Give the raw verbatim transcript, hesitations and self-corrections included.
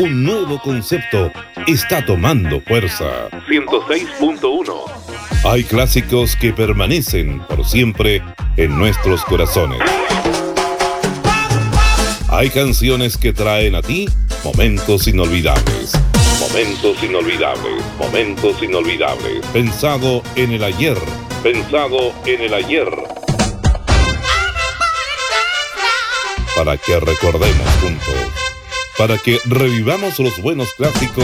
Un nuevo concepto está tomando fuerza. ciento seis punto uno. Hay clásicos que permanecen por siempre en nuestros corazones. Hay canciones que traen a ti momentos inolvidables. Momentos inolvidables, momentos inolvidables. Pensado en el ayer, pensado en el ayer. Para que recordemos juntos, para que revivamos los buenos clásicos